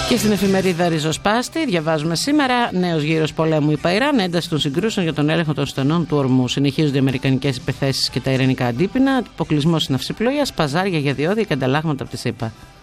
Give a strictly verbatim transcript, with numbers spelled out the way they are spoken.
Και στην εφημερίδα Ριζοσπάστη διαβάζουμε σήμερα: νέος γύρος πολέμου είπα Ιράν, ένταση των συγκρούσεων για τον έλεγχο των στενών του ορμού. Συνεχίζονται οι αμερικανικές επιθέσεις και τα ειρηνικά αντίπεινα, αποκλεισμός ναυσιπλοείας, παζάρια για διόδια και ανταλλάγματα από τη ΣΥΠΑ.